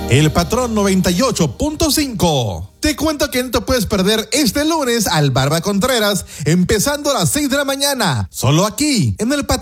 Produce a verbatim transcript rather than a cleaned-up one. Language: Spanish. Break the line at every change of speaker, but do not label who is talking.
El Patrón noventa y ocho punto cinco. Te cuento que no te puedes perder este lunes al Barba Contreras, empezando a las seis de la mañana, solo aquí, en El Patrón.